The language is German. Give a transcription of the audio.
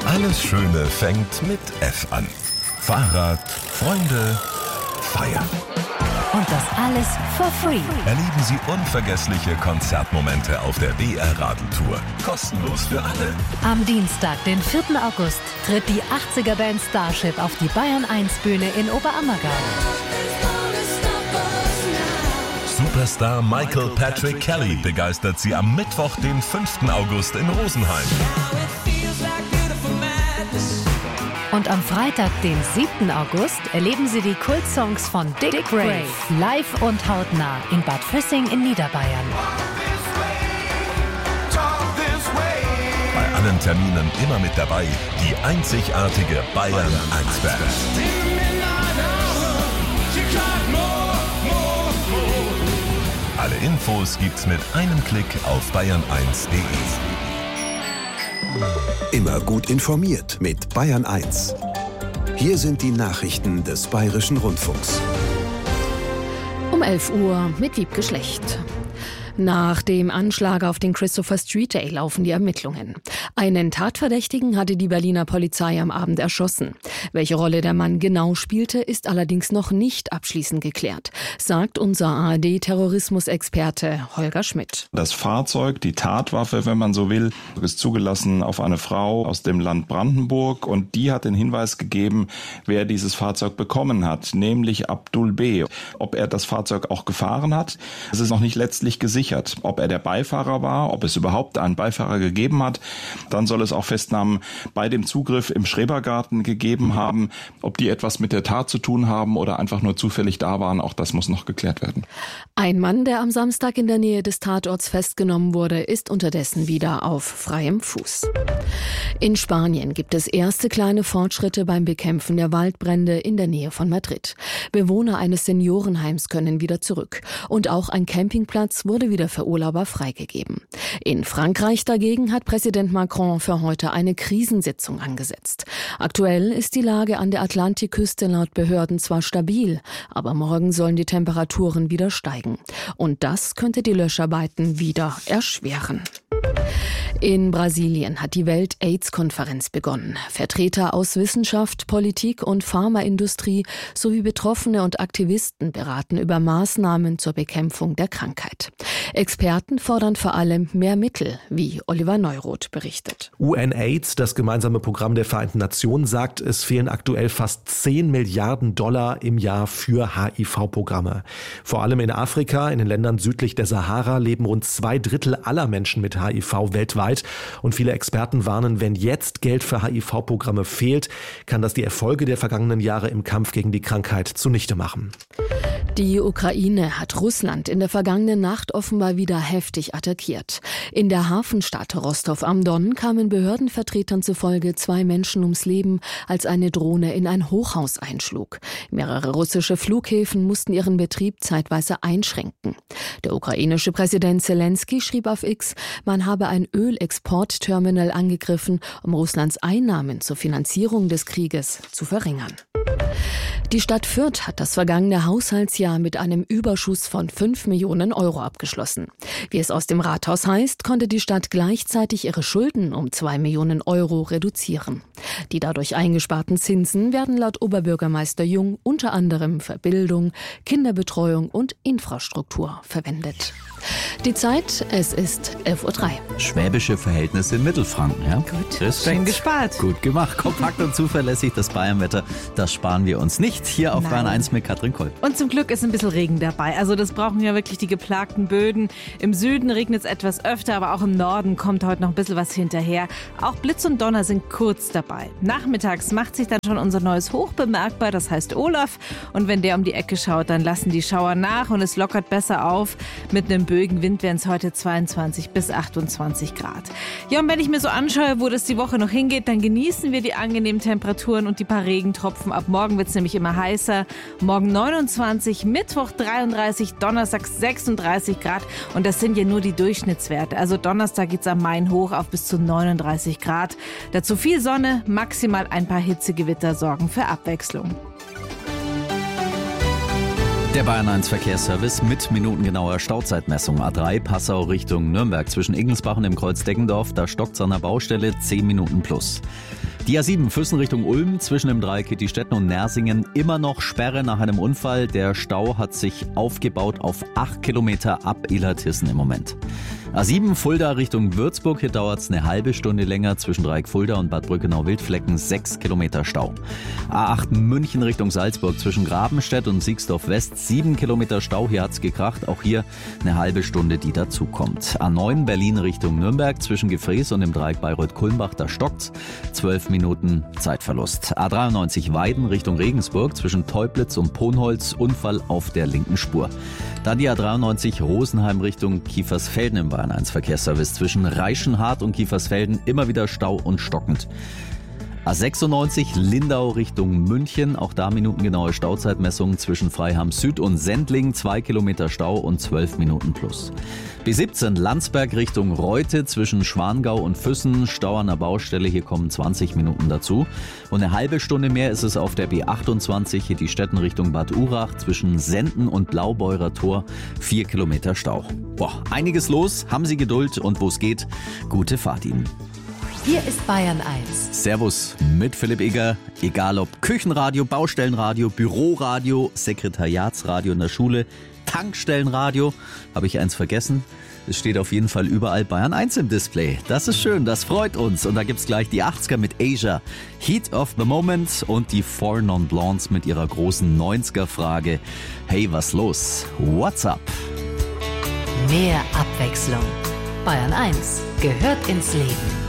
Alles Schöne fängt mit F an. Fahrrad, Freunde, Feiern. Und das alles for free. Erleben Sie unvergessliche Konzertmomente auf der BR Radeltour. Kostenlos für alle. Am Dienstag, den 4. August, tritt die 80er-Band Starship auf die Bayern 1 Bühne in Oberammergau. Superstar Michael Patrick Kelly begeistert Sie am Mittwoch, den 5. August in Rosenheim. Und am Freitag, den 7. August, erleben Sie die Kultsongs von Dick Brave live und hautnah in Bad Füssing in Niederbayern. Bei allen Terminen immer mit dabei die einzigartige Bayern 1 Band. Alle Infos gibt's mit einem Klick auf bayern1.de. Immer gut informiert mit Bayern 1. Hier sind die Nachrichten des Bayerischen Rundfunks. Um 11 Uhr mit Wiebke Schlecht. Nach dem Anschlag auf den Christopher Street Day laufen die Ermittlungen. Einen Tatverdächtigen hatte die Berliner Polizei am Abend erschossen. Welche Rolle der Mann genau spielte, ist allerdings noch nicht abschließend geklärt, sagt unser ARD-Terrorismusexperte Holger Schmidt. Das Fahrzeug, die Tatwaffe, wenn man so will, ist zugelassen auf eine Frau aus dem Land Brandenburg und die hat den Hinweis gegeben, wer dieses Fahrzeug bekommen hat, nämlich Abdul B. Ob er das Fahrzeug auch gefahren hat, das ist noch nicht letztlich gesichert. Ob er der Beifahrer war, ob es überhaupt einen Beifahrer gegeben hat. Dann soll es auch Festnahmen bei dem Zugriff im Schrebergarten gegeben haben. Ob die etwas mit der Tat zu tun haben oder einfach nur zufällig da waren, auch das muss noch geklärt werden. Ein Mann, der am Samstag in der Nähe des Tatorts festgenommen wurde, ist unterdessen wieder auf freiem Fuß. In Spanien gibt es erste kleine Fortschritte beim Bekämpfen der Waldbrände in der Nähe von Madrid. Bewohner eines Seniorenheims können wieder zurück. Und auch ein Campingplatz wurde wieder für Urlauber freigegeben. In Frankreich dagegen hat Präsident Macron für heute eine Krisensitzung angesetzt. Aktuell ist die Lage an der Atlantikküste laut Behörden zwar stabil, aber morgen sollen die Temperaturen wieder steigen. Und das könnte die Löscharbeiten wieder erschweren. In Brasilien hat die Welt-AIDS-Konferenz begonnen. Vertreter aus Wissenschaft, Politik und Pharmaindustrie sowie Betroffene und Aktivisten beraten über Maßnahmen zur Bekämpfung der Krankheit. Experten fordern vor allem mehr Mittel, wie Oliver Neuroth berichtet. UNAIDS, das gemeinsame Programm der Vereinten Nationen, sagt, es fehlen aktuell fast 10 Milliarden Dollar im Jahr für HIV-Programme. Vor allem in Afrika, in den Ländern südlich der Sahara, leben rund 2/3 aller Menschen mit HIV weltweit. Und viele Experten warnen, wenn jetzt Geld für HIV-Programme fehlt, kann das die Erfolge der vergangenen Jahre im Kampf gegen die Krankheit zunichte machen. Die Ukraine hat Russland in der vergangenen Nacht offenbar wieder heftig attackiert. In der Hafenstadt Rostov am Don kamen Behördenvertretern zufolge 2 Menschen ums Leben, als eine Drohne in ein Hochhaus einschlug. Mehrere russische Flughäfen mussten ihren Betrieb zeitweise einschränken. Der ukrainische Präsident Zelensky schrieb auf X, man habe ein Ölexportterminal angegriffen, um Russlands Einnahmen zur Finanzierung des Krieges zu verringern. Die Stadt Fürth hat das vergangene Haushaltsjahr mit einem Überschuss von 5 Millionen Euro abgeschlossen. Wie es aus dem Rathaus heißt, konnte die Stadt gleichzeitig ihre Schulden um 2 Millionen Euro reduzieren. Die dadurch eingesparten Zinsen werden laut Oberbürgermeister Jung unter anderem für Bildung, Kinderbetreuung und Infrastruktur verwendet. Die Zeit, es ist 11:03 Uhr. Schwäbische Verhältnisse in Mittelfranken, ja? Gut, schön gespart. Gut gemacht, kompakt und zuverlässig, das Bayernwetter, das sparen wir uns nicht. Hier auf Bayern 1 mit Katrin Kolb. Und zum Glück ist ein bisschen Regen dabei. Also das brauchen ja wirklich die geplagten Böden. Im Süden regnet es etwas öfter, aber auch im Norden kommt heute noch ein bisschen was hinterher. Auch Blitz und Donner sind kurz dabei. Nachmittags macht sich dann schon unser neues Hoch bemerkbar, das heißt Olaf. Und wenn der um die Ecke schaut, dann lassen die Schauer nach und es lockert besser auf. Mit einem böigen Wind wären es heute 22 bis 28 Grad. Ja, und wenn ich mir so anschaue, wo das die Woche noch hingeht, dann genießen wir die angenehmen Temperaturen und die paar Regentropfen. Ab morgen wird es nämlich immer heißer. Morgen 29, Mittwoch 33, Donnerstag 36 Grad. Und das sind ja nur die Durchschnittswerte. Also Donnerstag geht es am Main hoch auf bis zu 39 Grad. Dazu viel Sonne, maximal ein paar Hitzegewitter sorgen für Abwechslung. Der Bayern 1 Verkehrsservice mit minutengenauer Stauzeitmessung. A3 Passau Richtung Nürnberg zwischen Igelsbach und dem Kreuz Deggendorf. Da stockt's an der Baustelle 10 Minuten plus. Die A7 Füssen Richtung Ulm zwischen dem Dreieck Kittistetten und Nersingen immer noch Sperre nach einem Unfall. Der Stau hat sich aufgebaut auf 8 Kilometer ab Illertissen im Moment. A7 Fulda Richtung Würzburg, hier dauert es eine halbe Stunde länger zwischen Dreieck Fulda und Bad Brückenau-Wildflecken, 6 Kilometer Stau. A8 München Richtung Salzburg zwischen Grabenstedt und Siegsdorf West, 7 Kilometer Stau, hier hat's gekracht, auch hier eine halbe Stunde, die dazukommt. A9 Berlin Richtung Nürnberg zwischen Gefrees und dem Dreieck Bayreuth-Kulmbach, da stockt's, 12 Minuten Zeitverlust. A93 Weiden Richtung Regensburg zwischen Teublitz und Ponholz, Unfall auf der linken Spur. Dann die A93 Rosenheim Richtung Kiefersfelden im Bayern 1 Verkehrsservice zwischen Reichenhart und Kiefersfelden immer wieder Stau und stockend. A96 Lindau Richtung München, auch da minutengenaue Stauzeitmessungen zwischen Freiham Süd und Sendling, 2 Kilometer Stau und 12 Minuten plus. B17 Landsberg Richtung Reute zwischen Schwangau und Füssen, Stau an der Baustelle, hier kommen 20 Minuten dazu. Und eine halbe Stunde mehr ist es auf der B28 hier die Städten Richtung Bad Urach zwischen Senden und Blaubeurer Tor, 4 Kilometer Stau. Boah, einiges los, haben Sie Geduld und wo es geht, gute Fahrt Ihnen. Hier ist Bayern 1. Servus mit Philipp Egger. Egal ob Küchenradio, Baustellenradio, Büroradio, Sekretariatsradio in der Schule, Tankstellenradio. Habe ich eins vergessen? Es steht auf jeden Fall überall Bayern 1 im Display. Das ist schön, das freut uns. Und da gibt's gleich die 80er mit Asia, Heat of the Moment und die Four Non Blondes mit ihrer großen 90er-Frage. Hey, was los? What's up? Mehr Abwechslung. Bayern 1 gehört ins Leben.